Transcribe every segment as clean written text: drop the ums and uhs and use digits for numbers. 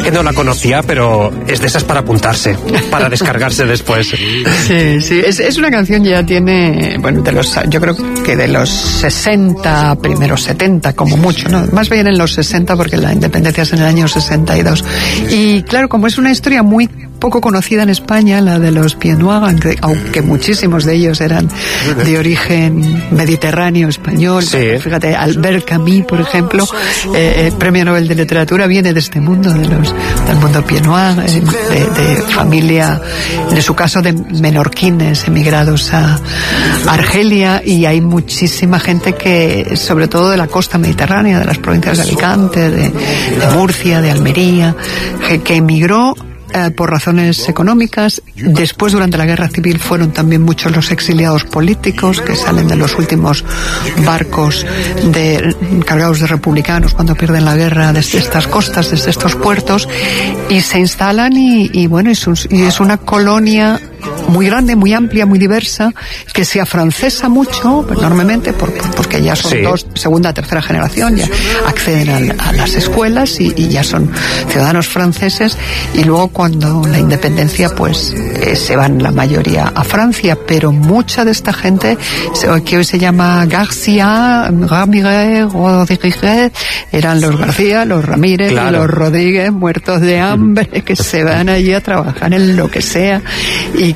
que no la conocía, pero es de esas para apuntarse, para descargarse después. Sí, es una canción que ya tiene, bueno, yo creo que de los 60, primeros 70, como mucho, ¿no? Más bien en los 60, porque la independencia es en el año 62. Y claro, como es una historia muy poco conocida en España, la de los Pieds Noirs, aunque muchísimos de ellos eran de origen mediterráneo español. Sí. Fíjate, Albert Camus, por ejemplo, premio Nobel de Literatura, viene de este mundo, del mundo Pieds Noirs, de familia, en su caso de menorquines emigrados a Argelia, y hay muchísima gente que, sobre todo de la costa mediterránea, de las provincias de Alicante, de Murcia, de Almería, que emigró por razones económicas. Después, durante la Guerra Civil, fueron también muchos los exiliados políticos que salen de los últimos barcos cargados de republicanos cuando pierden la guerra desde estas costas, desde estos puertos, y se instalan y bueno, y es una colonia muy grande, muy amplia, muy diversa, que se afrancesa mucho, enormemente, porque ya son segunda, tercera generación, ya acceden a las escuelas y ya son ciudadanos franceses, y luego cuando la independencia, pues se van la mayoría a Francia, pero mucha de esta gente, que hoy se llama García, Ramírez, Rodríguez, eran los García, los Ramírez, claro, y los Rodríguez, muertos de hambre, que se van allí a trabajar en lo que sea, y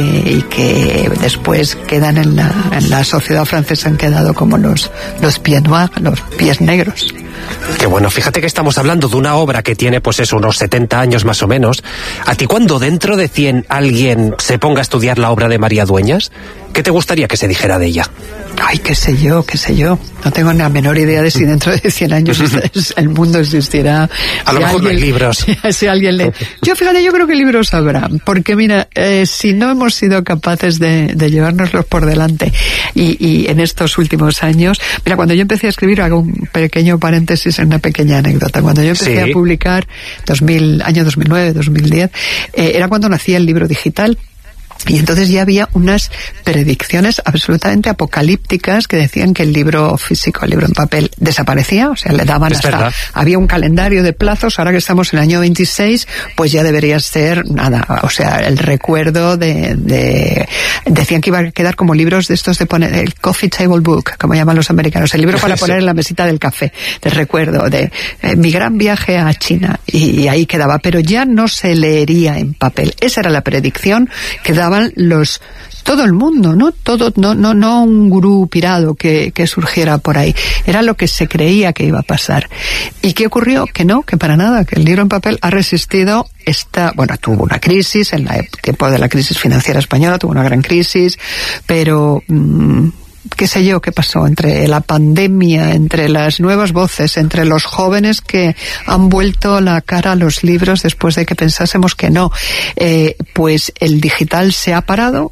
que después quedan en la sociedad francesa, han quedado como los pieds noirs, los pies negros. Qué bueno, fíjate que estamos hablando de una obra que tiene, pues eso, unos 70 años más o menos. ¿A ti, cuando dentro de 100 alguien se ponga a estudiar la obra de María Dueñas, qué te gustaría que se dijera de ella? Ay, qué sé yo. No tengo ni la menor idea de si dentro de 100 años el mundo existirá. A lo mejor no hay libros. Si alguien lee. Yo creo que libros habrá, porque mira, si no hemos sido capaces de llevárnoslos por delante, y en estos últimos años, mira, cuando yo empecé a escribir, hago un pequeño paréntesis, una pequeña anécdota. Cuando yo empecé a publicar, año 2009, 2010, era cuando nacía el libro digital. Y entonces ya había unas predicciones absolutamente apocalípticas que decían que el libro físico, el libro en papel, desaparecía, o sea, le daban había un calendario de plazos. Ahora que estamos en el año 26, pues ya debería ser nada, o sea, el recuerdo decían que iba a quedar como libros de estos de poner, el coffee table book, como llaman los americanos, el libro para poner en la mesita del café, de recuerdo de mi gran viaje a China, y ahí quedaba, pero ya no se leería en papel. Esa era la predicción que daban todo el mundo, no un gurú pirado que surgiera por ahí. Era lo que se creía que iba a pasar. ¿Y qué ocurrió? Que no, que para nada, que el libro en papel ha resistido tuvo una crisis, en la tiempo de la crisis financiera española tuvo una gran crisis, pero qué sé yo, qué pasó entre la pandemia, entre las nuevas voces, entre los jóvenes que han vuelto la cara a los libros después de que pensásemos que no, pues el digital se ha parado,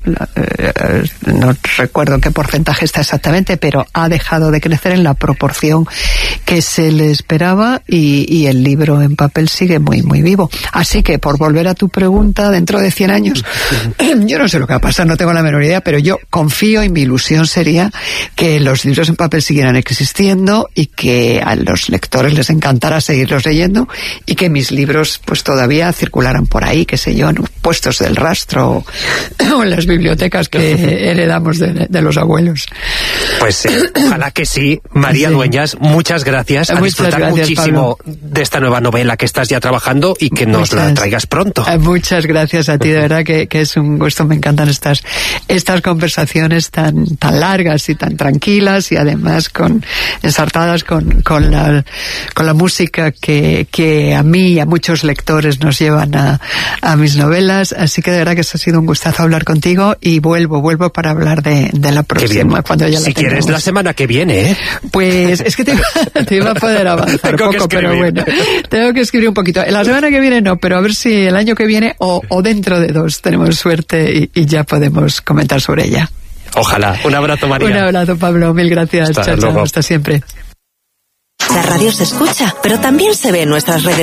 no recuerdo qué porcentaje está exactamente, pero ha dejado de crecer en la proporción que se le esperaba, y el libro en papel sigue muy, muy vivo. Así que, por volver a tu pregunta, dentro de 100 años, yo no sé lo que va a pasar, no tengo la menor idea, pero yo confío, y mi ilusión sería que los libros en papel siguieran existiendo, y que a los lectores les encantara seguirlos leyendo, y que mis libros pues todavía circularan por ahí, qué sé yo, en puestos del rastro o en las bibliotecas que heredamos de los abuelos. Pues ojalá que sí. María Dueñas, muchas gracias. A disfrutar muchísimo, Pablo, de esta nueva novela que estás ya trabajando, y que nos la traigas pronto. Muchas gracias a ti, de verdad que es un gusto. Me encantan estas conversaciones tan largas y tan tranquilas, y además ensartadas con la música que a mí y a muchos lectores nos llevan a mis novelas. Así que de verdad que ha sido un gustazo hablar contigo, y vuelvo para hablar de la próxima, cuando ya la tengamos. Si quieres, la semana que viene, ¿eh? Pues es que te iba a poder avanzar un poco, pero bueno, tengo que escribir un poquito. La semana que viene no, pero a ver si el año que viene o dentro de 2 tenemos suerte y ya podemos comentar sobre ella. Ojalá. Un abrazo, María. Un abrazo, Pablo. Mil gracias. Chao, hasta siempre. La radio se escucha, pero también se ve en nuestras redes